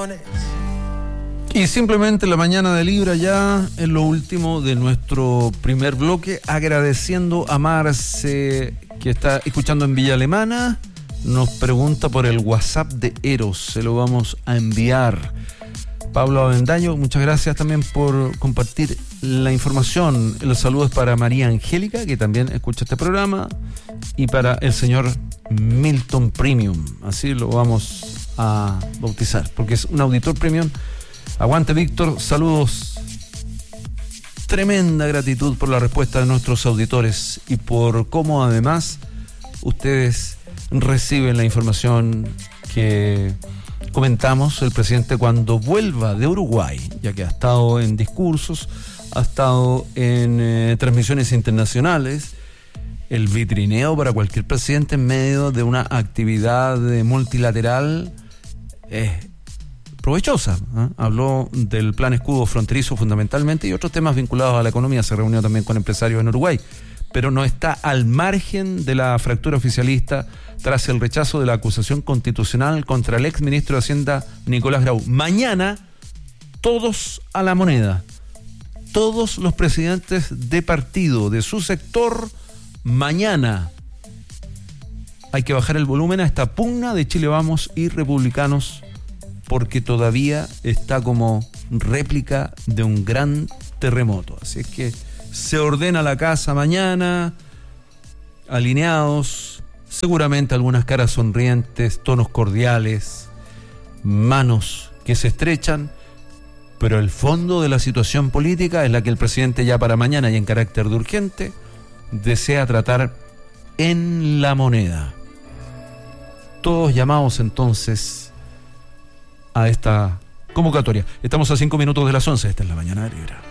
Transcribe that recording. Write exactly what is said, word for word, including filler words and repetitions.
emociones. Y simplemente la mañana de Libra ya es lo último de nuestro primer bloque, agradeciendo a Marce que está escuchando en Villa Alemana. Nos pregunta por el WhatsApp de Eros, se lo vamos a enviar. Pablo Avendaño, muchas gracias también por compartir la información. Los saludos para María Angélica, que también escucha este programa, y para el señor Milton Premium, así lo vamos a bautizar, porque es un auditor premium. Aguante, Víctor, saludos. Tremenda gratitud por la respuesta de nuestros auditores y por cómo además ustedes reciben la información que comentamos. El presidente, cuando vuelva de Uruguay, ya que ha estado en discursos, ha estado en eh, transmisiones internacionales, el vitrineo para cualquier presidente en medio de una actividad multilateral es provechosa, ¿eh? Habló del plan escudo fronterizo fundamentalmente y otros temas vinculados a la economía. Se reunió también con empresarios en Uruguay, pero no está al margen de la fractura oficialista tras el rechazo de la acusación constitucional contra el ex ministro de Hacienda Nicolás Grau. Mañana, todos a la moneda. Todos los presidentes de partido de su sector, mañana. Hay que bajar el volumen a esta pugna de Chile Vamos y Republicanos, porque todavía está como réplica de un gran terremoto. Así es que se ordena la casa mañana, alineados, seguramente algunas caras sonrientes, tonos cordiales, manos que se estrechan, pero el fondo de la situación política es la que el presidente ya para mañana y en carácter de urgente desea tratar en la moneda. Todos llamados entonces a esta convocatoria. Estamos a cinco minutos de las once, esta es la mañana de Libra.